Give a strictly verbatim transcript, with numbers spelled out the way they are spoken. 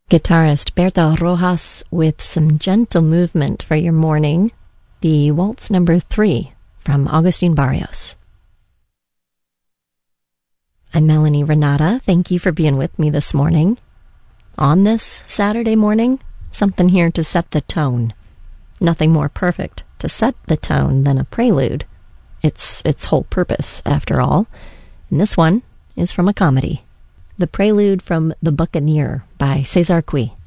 Guitarist Berta Rojas with some gentle movement for your morning. The Waltz Number Three from Agustin Barrios. I'm Melanie Renata. Thank you for being with me this morning. On this Saturday morning, something here to set the tone. Nothing more perfect to set the tone than a prelude. It's its whole purpose, after all. And this one is from a comedy. The prelude from The Buccaneer by Cesar Cui.